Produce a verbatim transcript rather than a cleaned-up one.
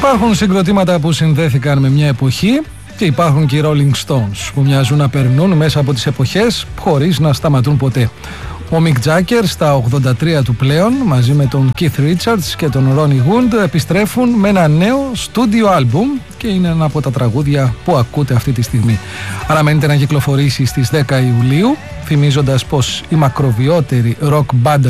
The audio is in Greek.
Υπάρχουν συγκροτήματα που συνδέθηκαν με μια εποχή και υπάρχουν και οι Rolling Stones που μοιάζουν να περνούν μέσα από τις εποχές χωρίς να σταματούν ποτέ. Ο Mick Jagger στα ογδόντα τρία του πλέον μαζί με τον Keith Richards και τον Ronnie Wood επιστρέφουν με ένα νέο στούντιο άλμπουμ και είναι ένα από τα τραγούδια που ακούτε αυτή τη στιγμή. Αναμένεται να κυκλοφορήσει στις δέκα Ιουλίου, θυμίζοντας πως η μακροβιότερη rock band